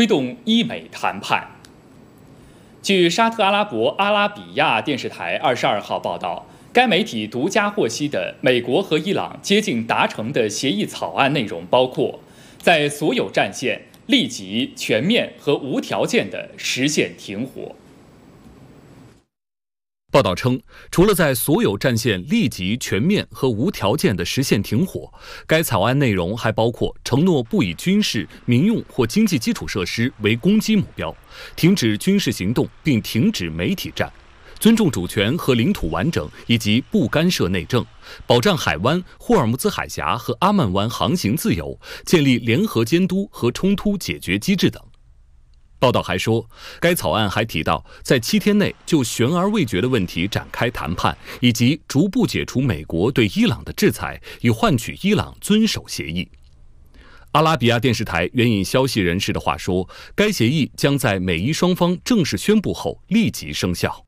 推动伊美谈判。据沙特阿拉伯阿拉比亚电视台22号报道，该媒体独家获悉的美国和伊朗接近达成的协议草案内容包括，在所有战线立即、全面和无条件地实现停火。 报道称，除了在所有战线立即、全面和无条件地实现停火，该草案内容还包括承诺不以军事、民用或经济基础设施为攻击目标，停止军事行动并停止媒体战，尊重主权和领土完整以及不干涉内政，保障海湾、霍尔木兹海峡和阿曼湾航行自由，建立联合监督和冲突解决机制等。报道还说，该草案还提到，在7天内就悬而未决的问题展开谈判，以及逐步解除美国对伊朗的制裁，以换取伊朗遵守协议。阿拉比亚电视台援引消息人士的话说，该协议将在美伊双方正式宣布后立即生效。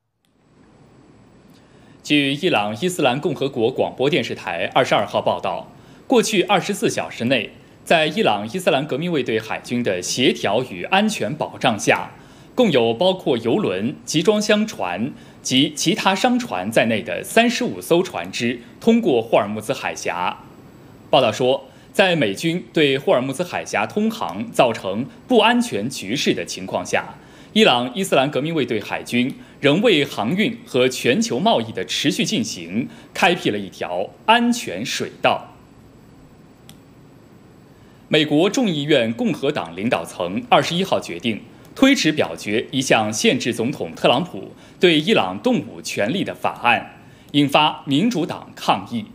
据伊朗伊斯兰共和国广播电视台22号报道，过去24小时内，在伊朗伊斯兰革命卫队海军的协调与安全保障下，共有包括油轮、集装箱船及其他商船在内的35艘船只通过霍尔木兹海峡。报道说，在美军对霍尔木兹海峡通航造成不安全局势的情况下，伊朗伊斯兰革命卫队海军仍为航运和全球贸易的持续进行开辟了一条安全水道。美国众议院共和党领导层21号决定推迟表决一项限制总统特朗普对伊朗动武权利的法案，引发民主党抗议。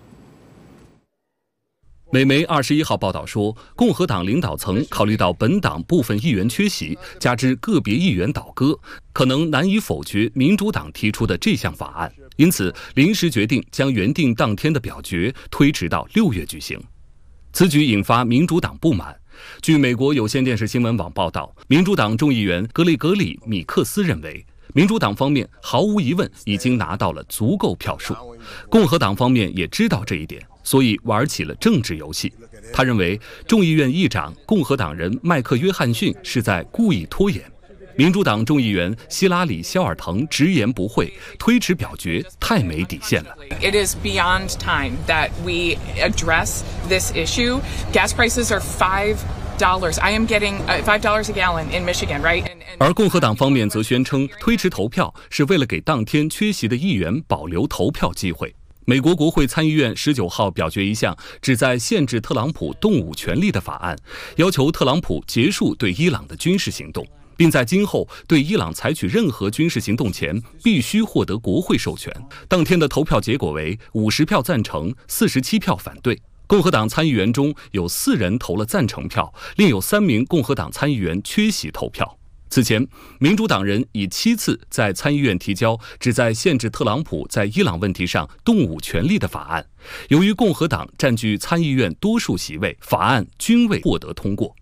美媒21号报道说，共和党领导层考虑到本党部分议员缺席，加之个别议员倒戈，可能难以否决民主党提出的这项法案，因此临时决定将原定当天的表决推迟到6月举行。此举引发民主党不满。据美国有线电视新闻网报道，民主党众议员格雷格里·米克斯认为，民主党方面毫无疑问已经拿到了足够票数，共和党方面也知道这一点，所以玩起了政治游戏。他认为，众议院议长共和党人麦克约翰逊是在故意拖延。民主党众议员希拉里·肖尔滕直言不讳，推迟表决太没底线了。 It is beyond time that we address this issue. Gas prices are $5. I am getting $5 a gallon in Michigan, right? 而共和党方面则宣称，推迟投票是为了给当天缺席的议员保留投票机会。美国国会参议院19号表决一项旨在限制特朗普动武权利的法案，要求特朗普结束对伊朗的军事行动，并在今后对伊朗采取任何军事行动前必须获得国会授权。当天的投票结果为50票赞成，47票反对。共和党参议员中有4人投了赞成票，另有3名共和党参议员缺席投票。此前，民主党人已7次在参议院提交旨在限制特朗普在伊朗问题上动武权利的法案，由于共和党占据参议院多数席位，法案均未获得通过。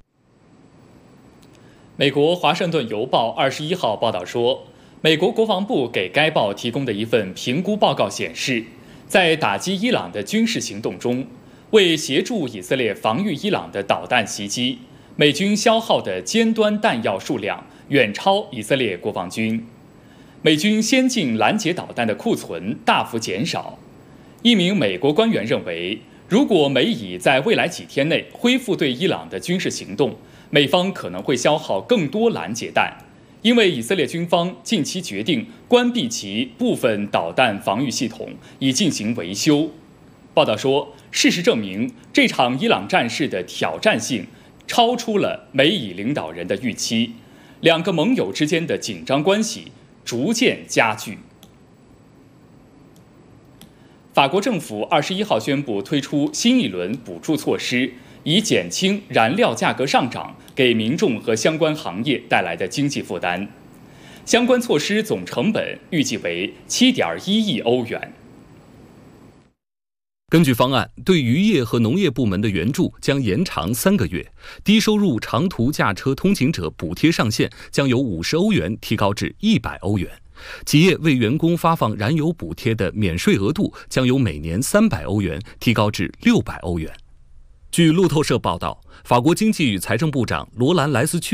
美国《华盛顿邮报》21号报道说，美国国防部给该报提供的一份评估报告显示，在打击伊朗的军事行动中，为协助以色列防御伊朗的导弹袭击，美军消耗的尖端弹药数量远超以色列国防军，美军先进拦截导弹的库存大幅减少。一名美国官员认为，如果美以在未来几天内恢复对伊朗的军事行动，美方可能会消耗更多拦截弹，因为以色列军方近期决定关闭其部分导弹防御系统，以进行维修。报道说，事实证明，这场伊朗战事的挑战性超出了美以领导人的预期，两个盟友之间的紧张关系逐渐加剧。法国政府21号宣布推出新一轮补助措施，以减轻燃料价格上涨给民众和相关行业带来的经济负担。相关措施总成本预计为7.1亿欧元。 根据方案，对渔业和农业部门的援助将延长3个月，低收入长途驾车通勤者补贴上限将由50欧元提高至100欧元。企业为员工发放燃油补贴的免税额度将由每年300欧元提高至600欧元。据路透社报道，法国经济与财政部长罗兰·莱斯